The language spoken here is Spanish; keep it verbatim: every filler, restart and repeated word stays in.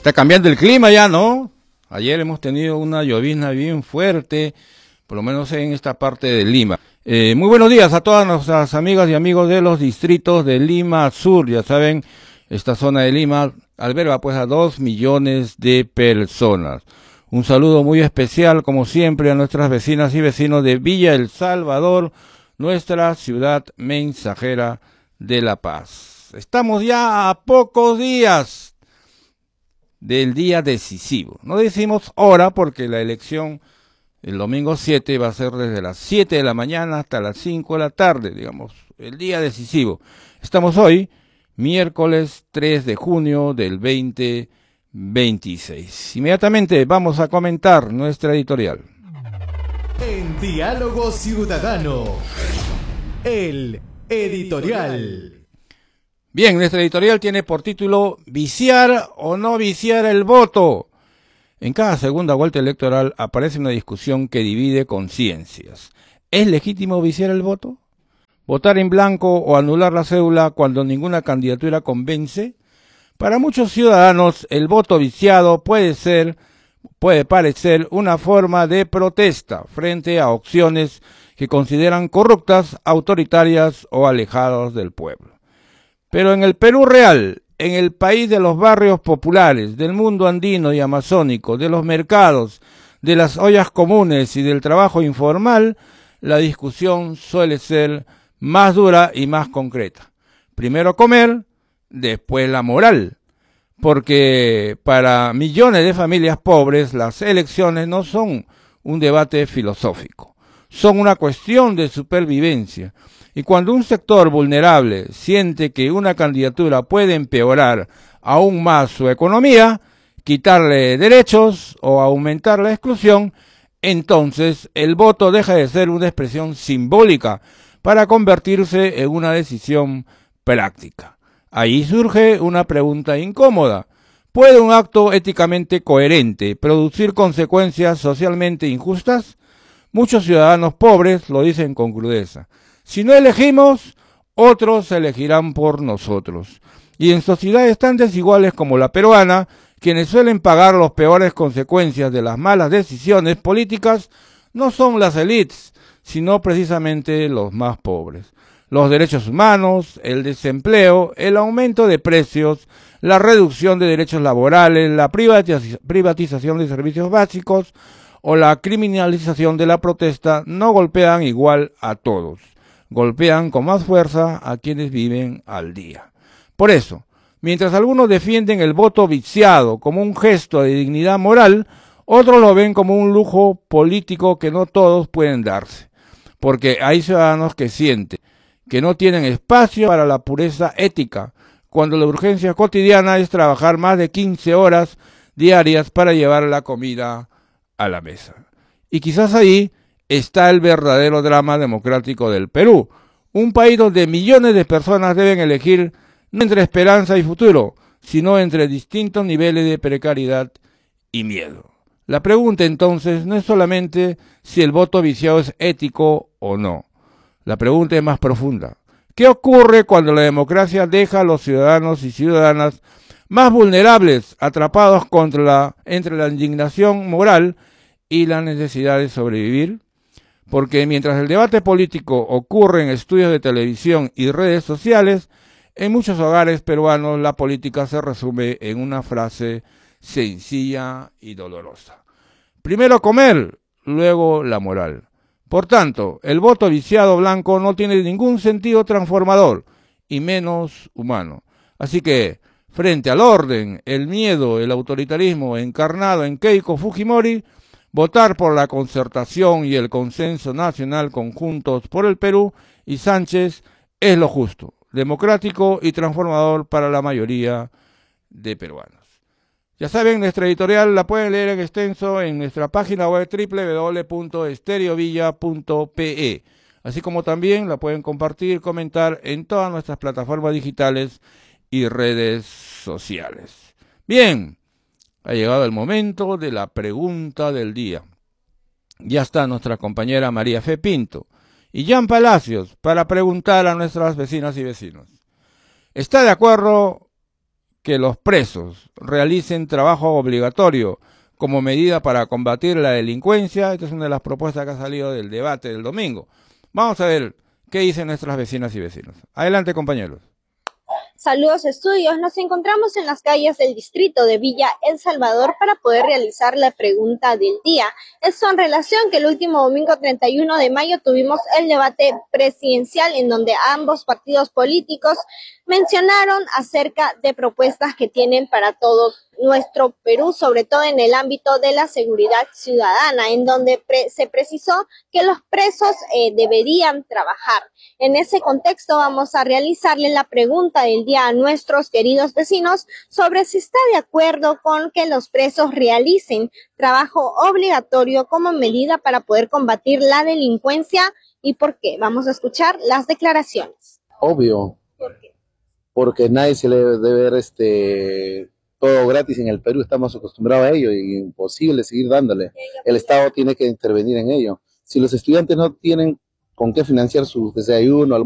Está cambiando el clima ya, ¿no? Ayer hemos tenido una llovizna bien fuerte, por lo menos en esta parte de Lima. Eh, muy buenos días a todas nuestras amigas y amigos de los distritos de Lima Sur. Ya saben, esta zona de Lima alberga pues a dos millones de personas. Un saludo muy especial, como siempre, a nuestras vecinas y vecinos de Villa El Salvador, nuestra ciudad mensajera de la paz. Estamos ya a pocos días del día decisivo. No decimos hora porque la elección el domingo siete va a ser desde las siete de la mañana hasta las cinco de la tarde, digamos, el día decisivo. Estamos hoy, miércoles tres de junio del veinte veintiséis. Inmediatamente vamos a comentar nuestra editorial. En Diálogo Ciudadano, el editorial. Bien, nuestra editorial tiene por título ¿Viciar o no viciar el voto? En cada segunda vuelta electoral aparece una discusión que divide conciencias. ¿Es legítimo viciar el voto? ¿Votar en blanco o anular la cédula cuando ninguna candidatura convence? Para muchos ciudadanos, el voto viciado puede ser, puede parecer una forma de protesta frente a opciones que consideran corruptas, autoritarias o alejadas del pueblo. Pero en el Perú real, en el país de los barrios populares, del mundo andino y amazónico, de los mercados, de las ollas comunes y del trabajo informal, la discusión suele ser más dura y más concreta. Primero comer, después la moral, porque para millones de familias pobres las elecciones no son un debate filosófico, son una cuestión de supervivencia. Y cuando un sector vulnerable siente que una candidatura puede empeorar aún más su economía, quitarle derechos o aumentar la exclusión, entonces el voto deja de ser una expresión simbólica para convertirse en una decisión práctica. Ahí surge una pregunta incómoda. ¿Puede un acto éticamente coherente producir consecuencias socialmente injustas? Muchos ciudadanos pobres lo dicen con crudeza. Si no elegimos, otros elegirán por nosotros. Y en sociedades tan desiguales como la peruana, quienes suelen pagar las peores consecuencias de las malas decisiones políticas no son las élites, sino precisamente los más pobres. Los derechos humanos, el desempleo, el aumento de precios, la reducción de derechos laborales, la privatiz- privatización de servicios básicos o la criminalización de la protesta no golpean igual a todos. Golpean con más fuerza a quienes viven al día. Por eso, mientras algunos defienden el voto viciado como un gesto de dignidad moral, otros lo ven como un lujo político que no todos pueden darse, porque hay ciudadanos que sienten que no tienen espacio para la pureza ética, cuando la urgencia cotidiana es trabajar más de quince horas diarias para llevar la comida a la mesa. Y quizás ahí está el verdadero drama democrático del Perú, un país donde millones de personas deben elegir no entre esperanza y futuro, sino entre distintos niveles de precariedad y miedo. La pregunta entonces no es solamente si el voto viciado es ético o no. La pregunta es más profunda. ¿Qué ocurre cuando la democracia deja a los ciudadanos y ciudadanas más vulnerables, atrapados contra la, entre la indignación moral y la necesidad de sobrevivir? Porque mientras el debate político ocurre en estudios de televisión y redes sociales, en muchos hogares peruanos la política se resume en una frase sencilla y dolorosa. Primero comer, luego la moral. Por tanto, el voto viciado blanco no tiene ningún sentido transformador, y menos humano. Así que, frente al orden, el miedo, el autoritarismo encarnado en Keiko Fujimori, votar por la concertación y el consenso nacional conjuntos por el Perú y Sánchez es lo justo, democrático y transformador para la mayoría de peruanos. Ya saben, nuestra editorial la pueden leer en extenso en nuestra página web doble u doble u doble u punto estereovilla punto pe e, así como también la pueden compartir, comentar en todas nuestras plataformas digitales y redes sociales. Bien, ha llegado el momento de la pregunta del día. Ya está nuestra compañera María Fe Pinto y Jan Palacios para preguntar a nuestras vecinas y vecinos. ¿Está de acuerdo que los presos realicen trabajo obligatorio como medida para combatir la delincuencia. Esta es una de las propuestas que ha salido del debate del domingo. Vamos a ver qué dicen nuestras vecinas y vecinos. Adelante, compañeros. Saludos estudios, nos encontramos en las calles del distrito de Villa El Salvador para poder realizar la pregunta del día. Esto en relación que el último domingo treinta y uno de mayo tuvimos el debate presidencial en donde ambos partidos políticos mencionaron acerca de propuestas que tienen para todos nuestro Perú, sobre todo en el ámbito de la seguridad ciudadana, en donde pre se precisó que los presos eh, deberían trabajar. En ese contexto vamos a realizarle la pregunta del día a nuestros queridos vecinos sobre si está de acuerdo con que los presos realicen trabajo obligatorio como medida para poder combatir la delincuencia y por qué. Vamos a escuchar las declaraciones. Obvio. ¿Por qué? Porque nadie se le debe ver este todo gratis en el Perú, estamos acostumbrados a ello y imposible seguir dándole. El Estado tiene que intervenir en ello. Si los estudiantes no tienen con qué financiar su desayuno,